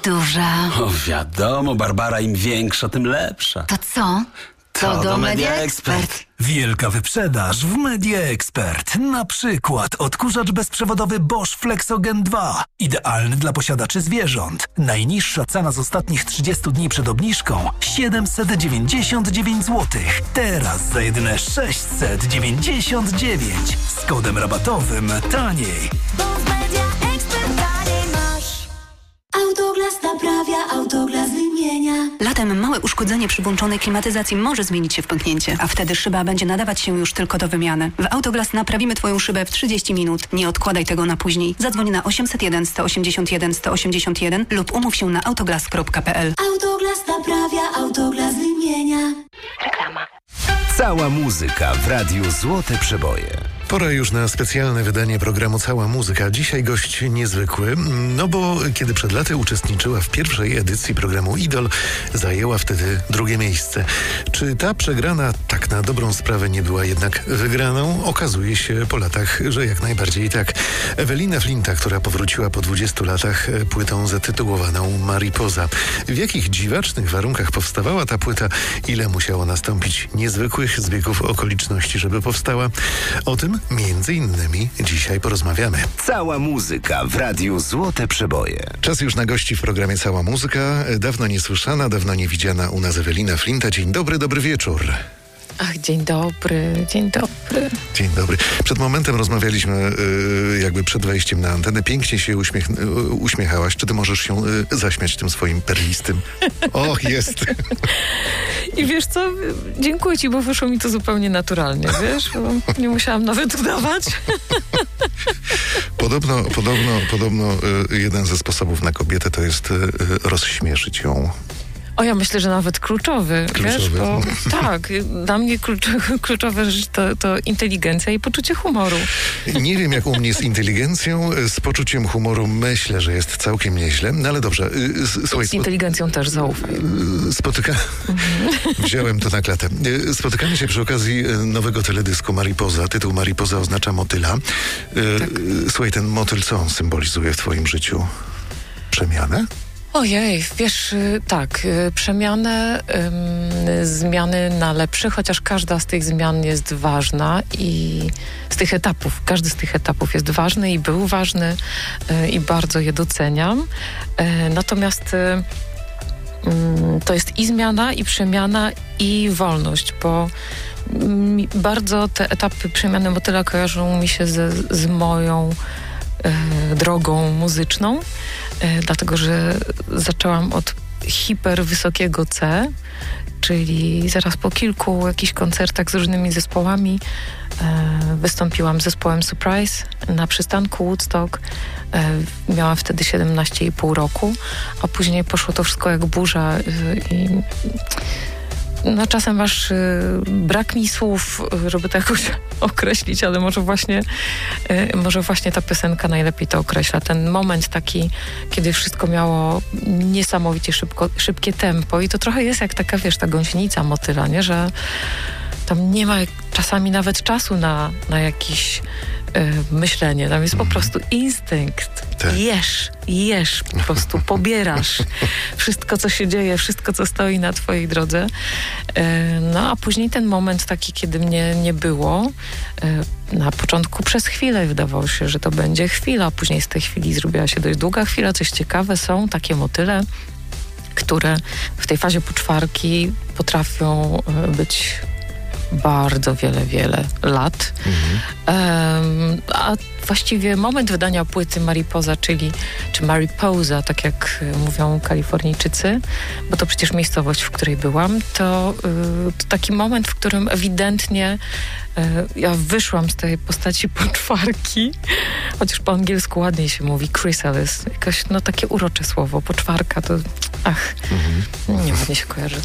duża. O, wiadomo, Barbara, im większa, tym lepsza. To co? To do Media Expert. Wielka wyprzedaż w Media Expert. Na przykład odkurzacz bezprzewodowy Bosch Flexogen 2. Idealny dla posiadaczy zwierząt. Najniższa cena z ostatnich 30 dni przed obniżką 799 zł. Teraz za jedyne 699. Z kodem rabatowym taniej. Bo w Media Expert taniej masz. Autoglas naprawia, Autoglas wymienia. Latem małe uszkodzenie przy włączonej klimatyzacji może zmienić się w pęknięcie, a wtedy szyba będzie nadawać się już tylko do wymiany. W Autoglas naprawimy Twoją szybę w 30 minut. Nie odkładaj tego na później. Zadzwoń na 801 181 181 lub umów się na autoglas.pl. Autoglas naprawia, Autoglas wymienia. Reklama. Cała muzyka w Radiu Złote Przeboje. Pora już na specjalne wydanie programu Cała Muzyka. Dzisiaj gość niezwykły, no bo kiedy przed laty uczestniczyła w pierwszej edycji programu Idol, zajęła wtedy drugie miejsce. Czy ta przegrana tak na dobrą sprawę nie była jednak wygraną? Okazuje się po latach, że jak najbardziej tak. Ewelina Flinta, która powróciła po 20 latach płytą zatytułowaną Mariposa. W jakich dziwacznych warunkach powstawała ta płyta? Ile musiało nastąpić niezwykłych zbiegów okoliczności, żeby powstała? O tym między innymi dzisiaj porozmawiamy. Cała muzyka w Radiu Złote Przeboje. Czas już na gości w programie Cała Muzyka. Dawno niesłyszana, dawno niewidziana u nas Ewelina Flinta. Dzień dobry, dobry wieczór. Ach, dzień dobry, dzień dobry. Dzień dobry. Przed momentem rozmawialiśmy jakby przed wejściem na antenę. Pięknie się uśmiechałaś. Czy ty możesz się zaśmiać tym swoim perlistym? Och, jest. I wiesz co, dziękuję ci, bo wyszło mi to zupełnie naturalnie, wiesz? Bo nie musiałam nawet udawać. Podobno jeden ze sposobów na kobietę to jest rozśmieszyć ją. O, ja myślę, że nawet kluczowy. Wiesz, bo tak, dla mnie kluczowa rzecz to inteligencja i poczucie humoru. Nie wiem, jak u mnie z inteligencją, z poczuciem humoru myślę, że jest całkiem nieźle, no ale dobrze. Słuchaj, z inteligencją też zaufaj. Wziąłem to na klatę. Spotykamy się przy okazji nowego teledysku Mariposa. Tytuł Mariposa oznacza motyla. Tak. Słuchaj, ten motyl co on symbolizuje w twoim życiu? Przemianę? Ojej, wiesz, tak, przemiany, zmiany na lepsze, chociaż każda z tych zmian jest ważna i z tych etapów, każdy z tych etapów jest ważny i był ważny i bardzo je doceniam. Natomiast to jest i zmiana, i przemiana, i wolność, bo bardzo te etapy przemiany motyla kojarzą mi się z moją drogą muzyczną, dlatego że zaczęłam od hiperwysokiego C, czyli zaraz po kilku jakichś koncertach z różnymi zespołami wystąpiłam z zespołem Surprise na przystanku Woodstock. Miałam wtedy 17,5 roku, a później poszło to wszystko jak burza i no czasem masz brak mi słów, żeby to jakoś określić, ale może właśnie ta piosenka najlepiej to określa. Ten moment taki, kiedy wszystko miało niesamowicie szybkie tempo i to trochę jest jak taka, wiesz, ta gąsienica motyla, nie? Że tam nie ma czasami nawet czasu na jakiś myślenie. Tam jest po prostu instynkt. Tak. Jesz, po prostu pobierasz wszystko, co się dzieje, wszystko, co stoi na twojej drodze. No, a później ten moment taki, kiedy mnie nie było, na początku przez chwilę wydawało się, że to będzie chwila, później z tej chwili zrobiła się dość długa chwila. Coś ciekawe, są takie motyle, które w tej fazie poczwarki potrafią być bardzo wiele lat. A właściwie moment wydania płyty Mariposa, czy Mariposa, tak jak mówią Kalifornijczycy, bo to przecież miejscowość, w której byłam, to taki moment, w którym ewidentnie ja wyszłam z tej postaci poczwarki, chociaż po angielsku ładniej się mówi chrysalis, jakoś takie urocze słowo, poczwarka, to nieładnie się kojarzy.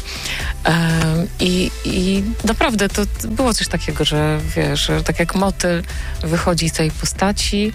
I naprawdę to było coś takiego, że wiesz, że tak jak motyl wychodzi z tej postaci,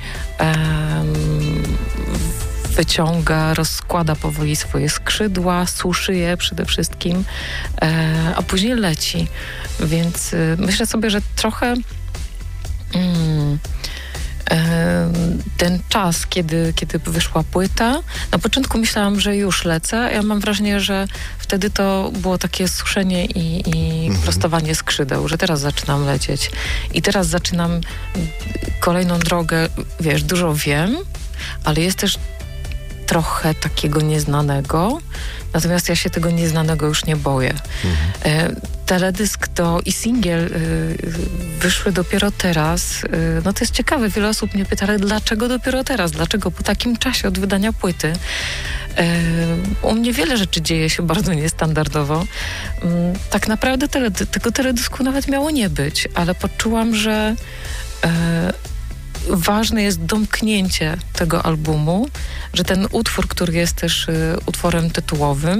wyciąga, rozkłada powoli swoje skrzydła, suszy je przede wszystkim, a później leci. Więc myślę sobie, że trochę ten czas, kiedy wyszła płyta, na początku myślałam, że już lecę. Ja mam wrażenie, że wtedy to było takie suszenie i prostowanie skrzydeł, że teraz zaczynam lecieć. I teraz zaczynam kolejną drogę, wiesz, dużo wiem, ale jest też trochę takiego nieznanego, natomiast ja się tego nieznanego już nie boję. Teledysk i singiel wyszły dopiero teraz. No to jest ciekawe, wiele osób mnie pyta, ale dlaczego dopiero teraz? Dlaczego po takim czasie od wydania płyty? U mnie wiele rzeczy dzieje się bardzo niestandardowo. Tak naprawdę tego teledysku nawet miało nie być, ale poczułam, że ważne jest domknięcie tego albumu, że ten utwór, który jest też utworem tytułowym,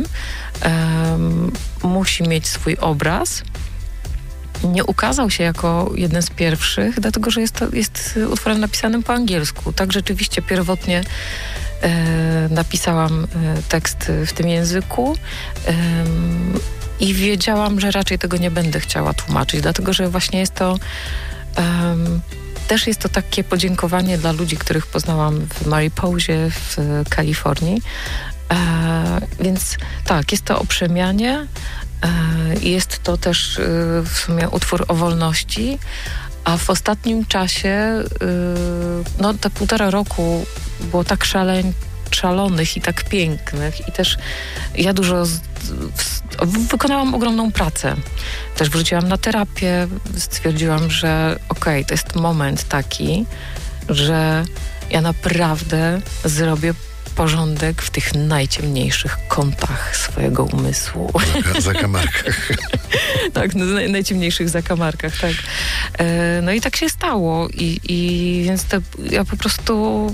musi mieć swój obraz. Nie ukazał się jako jeden z pierwszych, dlatego że jest utworem napisanym po angielsku. Tak rzeczywiście pierwotnie napisałam tekst w tym języku i wiedziałam, że raczej tego nie będę chciała tłumaczyć, dlatego że właśnie jest to też jest to takie podziękowanie dla ludzi, których poznałam w Mariposie w Kalifornii. Więc tak, jest to o przemianie. Jest to też w sumie utwór o wolności. A w ostatnim czasie, no te 1,5 roku było tak szalonych i tak pięknych. I też ja wykonałam ogromną pracę. Też wróciłam na terapię, stwierdziłam, że okej, to jest moment taki, że ja naprawdę zrobię porządek w tych najciemniejszych kątach swojego umysłu. Zakamarkach. Tak, najciemniejszych zakamarkach, tak. No i tak się stało. I więc ja po prostu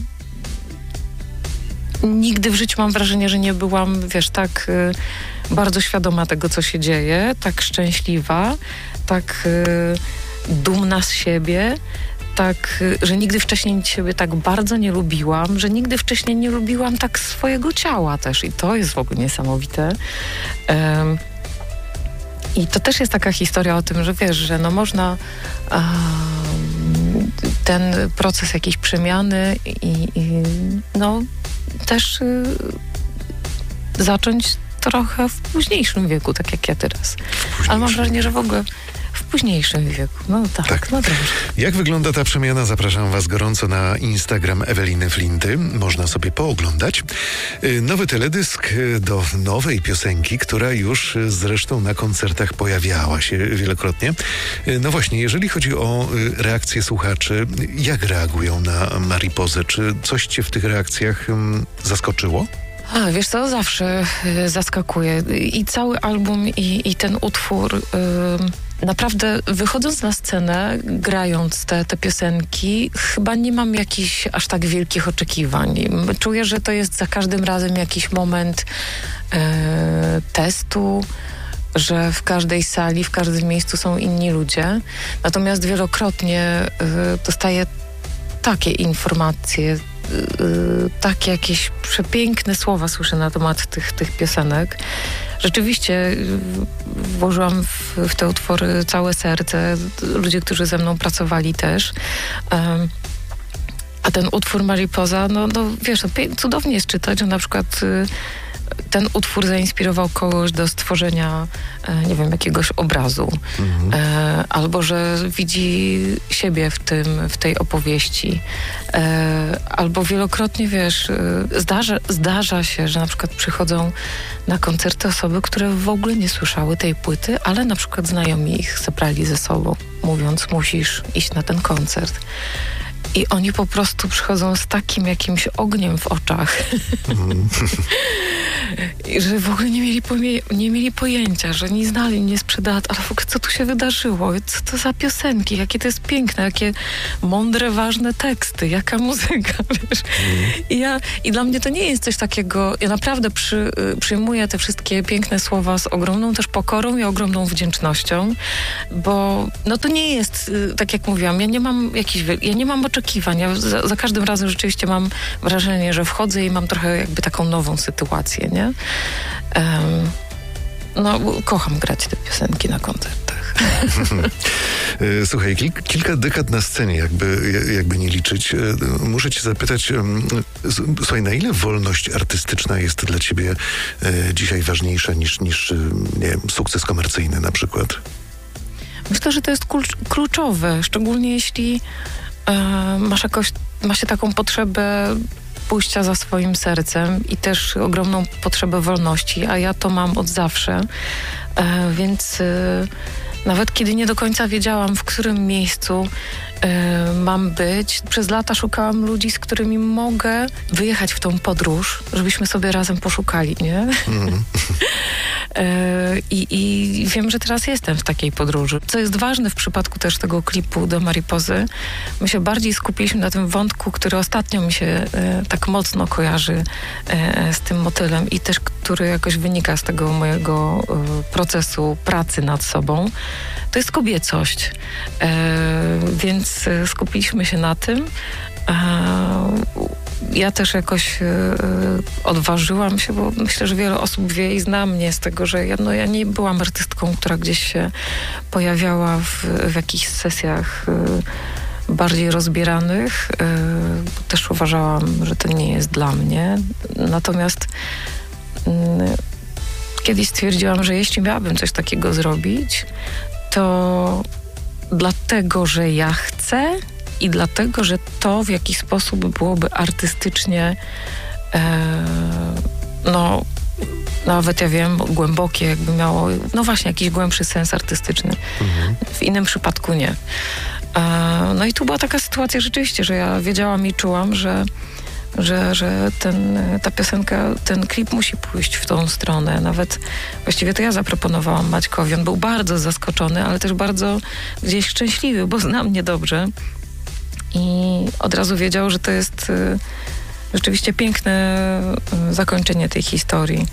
nigdy w życiu mam wrażenie, że nie byłam, wiesz, tak bardzo świadoma tego, co się dzieje, tak szczęśliwa, tak dumna z siebie, tak, że nigdy wcześniej siebie tak bardzo nie lubiłam, że nigdy wcześniej nie lubiłam tak swojego ciała też i to jest w ogóle niesamowite. I to też jest taka historia o tym, że wiesz, że no można ten proces jakiejś przemiany i no też zacząć trochę w późniejszym wieku, tak jak ja teraz. Ale mam wrażenie, że w ogóle w późniejszym wieku. No tak. No dobrze. Jak wygląda ta przemiana? Zapraszam Was gorąco na Instagram Eweliny Flinty. Można sobie pooglądać. Nowy teledysk do nowej piosenki, która już zresztą na koncertach pojawiała się wielokrotnie. No właśnie, jeżeli chodzi o reakcje słuchaczy, jak reagują na Mariposę? Czy coś Cię w tych reakcjach zaskoczyło? Wiesz co, zawsze zaskakuje. I cały album, i ten utwór. Naprawdę wychodząc na scenę, grając te piosenki, chyba nie mam jakichś aż tak wielkich oczekiwań. Czuję, że to jest za każdym razem jakiś moment testu, że w każdej sali, w każdym miejscu są inni ludzie. Natomiast wielokrotnie dostaję takie informacje, takie jakieś przepiękne słowa słyszę na temat tych piosenek. Rzeczywiście włożyłam w te utwory całe serce. Ludzie, którzy ze mną pracowali też. A ten utwór Mariposa, no wiesz, cudownie jest czytać, że na przykład ten utwór zainspirował kogoś do stworzenia, nie wiem, jakiegoś obrazu. Albo że widzi siebie w tej opowieści. Albo wielokrotnie, wiesz, zdarza się, że na przykład przychodzą na koncerty osoby, które w ogóle nie słyszały tej płyty, ale na przykład znajomi ich zabrali ze sobą, mówiąc, musisz iść na ten koncert. I oni po prostu przychodzą z takim jakimś ogniem w oczach, że w ogóle nie mieli pojęcia, że nie znali mnie sprzed lat, ale w ogóle co tu się wydarzyło, co to za piosenki, jakie to jest piękne, jakie mądre, ważne teksty, jaka muzyka, wiesz. I dla mnie to nie jest coś takiego, ja naprawdę przyjmuję te wszystkie piękne słowa z ogromną też pokorą i ogromną wdzięcznością, bo no to nie jest, tak jak mówiłam, ja nie mam oczekiwań. Ja za każdym razem rzeczywiście mam wrażenie, że wchodzę i mam trochę jakby taką nową sytuację, nie? No, kocham grać te piosenki na koncertach. Słuchaj, kilka dekad na scenie, jakby nie liczyć. Muszę cię zapytać, słuchaj, na ile wolność artystyczna jest dla ciebie dzisiaj ważniejsza niż nie wiem, sukces komercyjny na przykład? Myślę, że to jest kluczowe, szczególnie jeśli ma się taką potrzebę pójścia za swoim sercem i też ogromną potrzebę wolności, a ja to mam od zawsze, więc nawet kiedy nie do końca wiedziałam, w którym miejscu mam być, przez lata szukałam ludzi, z którymi mogę wyjechać w tą podróż, żebyśmy sobie razem poszukali, nie? I wiem, że teraz jestem w takiej podróży. Co jest ważne w przypadku też tego klipu do Maripozy, my się bardziej skupiliśmy na tym wątku, który ostatnio mi się tak mocno kojarzy z tym motylem i też który jakoś wynika z tego mojego procesu pracy nad sobą. To jest kobiecość. Więc skupiliśmy się na tym. Ja też jakoś odważyłam się, bo myślę, że wiele osób wie i zna mnie z tego, że ja nie byłam artystką, która gdzieś się pojawiała w jakichś sesjach bardziej rozbieranych. Też uważałam, że to nie jest dla mnie. Natomiast kiedyś stwierdziłam, że jeśli miałabym coś takiego zrobić, to dlatego, że ja chcę i dlatego, że to w jakiś sposób byłoby artystycznie nawet ja wiem, głębokie, jakby miało właśnie jakiś głębszy sens artystyczny. W innym przypadku nie. No i tu była taka sytuacja rzeczywiście, że ja wiedziałam i czułam, że ta piosenka, ten klip musi pójść w tą stronę. Nawet właściwie to ja zaproponowałam Maćkowi. On był bardzo zaskoczony, ale też bardzo gdzieś szczęśliwy, bo zna mnie dobrze. I od razu wiedział, że to jest rzeczywiście piękne zakończenie tej historii.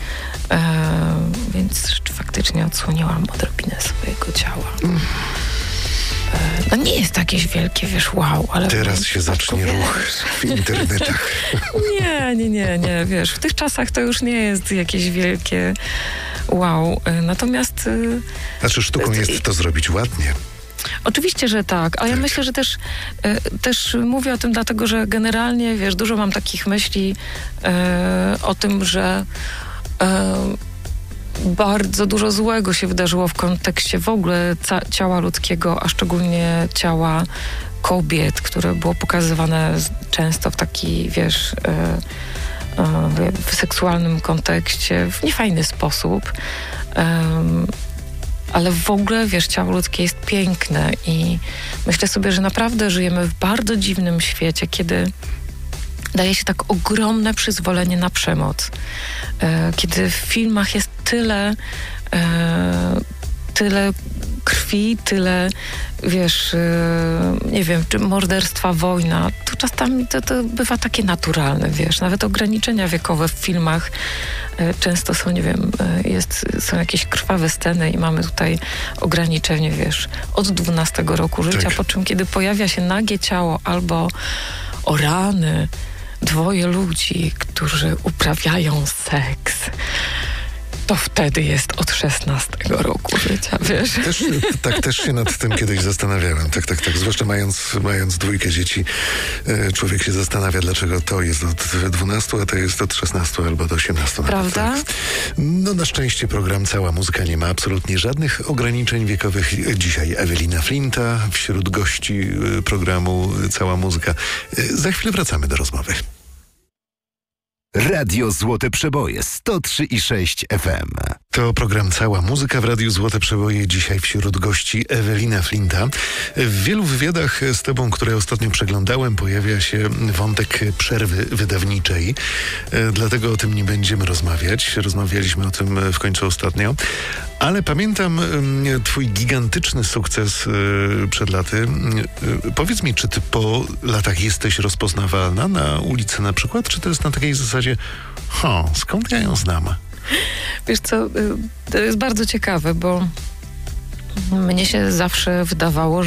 Więc faktycznie odsłoniłam odrobinę swojego ciała. No nie jest jakieś wielkie, wiesz, wow, ale... Teraz się zacznie ruch w internetach. Nie, wiesz, w tych czasach to już nie jest jakieś wielkie wow, natomiast... Znaczy sztuką jest to zrobić ładnie. Oczywiście, że tak, ale ja myślę, że też mówię o tym dlatego, że generalnie, wiesz, dużo mam takich myśli o tym, że bardzo dużo złego się wydarzyło w kontekście w ogóle ciała ludzkiego, a szczególnie ciała kobiet, które było pokazywane często w taki, wiesz, w seksualnym kontekście, w niefajny sposób. Ale w ogóle, wiesz, ciało ludzkie jest piękne i myślę sobie, że naprawdę żyjemy w bardzo dziwnym świecie, kiedy daje się tak ogromne przyzwolenie na przemoc. Kiedy w filmach jest tyle krwi, tyle, wiesz, nie wiem, czy morderstwa, wojna, to czasami to bywa takie naturalne, wiesz. Nawet ograniczenia wiekowe w filmach często są, nie wiem, są jakieś krwawe sceny i mamy tutaj ograniczenie, wiesz, od 12 roku życia, tak. Po czym kiedy pojawia się nagie ciało albo o rany, dwoje ludzi, którzy uprawiają seks, to wtedy jest od 16 roku życia, wiesz? Też się nad tym kiedyś zastanawiałem. Tak. Zwłaszcza mając dwójkę dzieci, człowiek się zastanawia, dlaczego to jest od 12, a to jest od 16 albo od 18. Prawda? Tak. No na szczęście program Cała Muzyka nie ma absolutnie żadnych ograniczeń wiekowych. Dzisiaj Ewelina Flinta wśród gości programu Cała Muzyka. Za chwilę wracamy do rozmowy. Radio Złote Przeboje 103,6 FM. To program Cała Muzyka w Radiu Złote Przeboje. Dzisiaj wśród gości Ewelina Flinta. W wielu wywiadach z tobą, które ostatnio przeglądałem, pojawia się wątek przerwy wydawniczej. Dlatego o tym nie będziemy rozmawiać. Rozmawialiśmy o tym w końcu ostatnio. Ale pamiętam twój gigantyczny sukces przed laty. Powiedz mi, czy ty po latach jesteś rozpoznawalna na ulicy na przykład? Czy to jest na takiej zasadzie, skąd ja ją znam? Wiesz co, to jest bardzo ciekawe, bo mnie się zawsze wydawało,